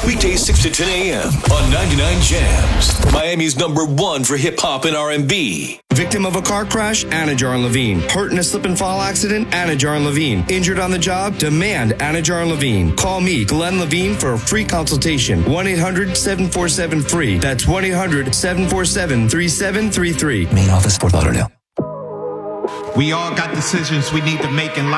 Weekdays 6 to 10 a.m. on 99 Jams. Miami's #1 for hip-hop and R&B. Victim of a car crash? Anajar and Levine. Hurt in a slip and fall accident? Anajar and Levine. Injured on the job? Demand Anajar and Levine. Call me, Glenn Levine, for a free consultation. 1-800-747-FREE. That's 1-800-747-3733. Main office, Fort Lauderdale. We all got decisions we need to make in life.